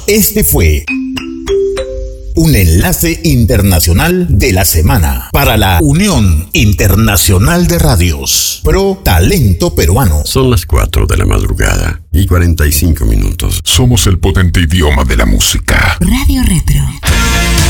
Este fue un enlace internacional de la semana para la Unión Internacional de Radios Pro Talento Peruano. Son las 4 de la madrugada y 45 minutos. Somos el potente idioma de la música. Radio Retro.